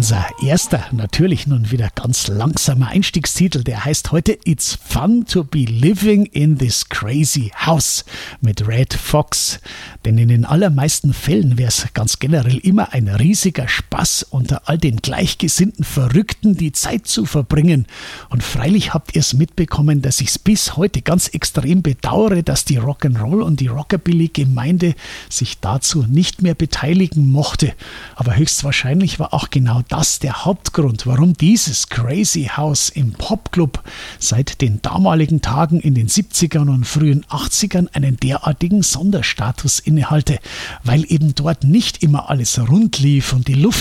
Unser erster, natürlich nun wieder ganz langsamer Einstiegstitel, der heißt heute It's Fun to be Living in this Crazy House mit Red Fox. Denn in den allermeisten Fällen wäre es ganz generell immer ein riesiger Spaß, unter all den gleichgesinnten Verrückten die Zeit zu verbringen. Und freilich habt ihr es mitbekommen, dass ich es bis heute ganz extrem bedauere, dass die Rock'n'Roll und die Rockabilly-Gemeinde sich dazu nicht mehr beteiligen mochte. Aber höchstwahrscheinlich war auch genau das der Hauptgrund, warum dieses Crazy House im Popclub seit den damaligen Tagen in den 70ern und frühen 80ern einen derartigen Sonderstatus innehalte, weil eben dort nicht immer alles rund lief und die Luft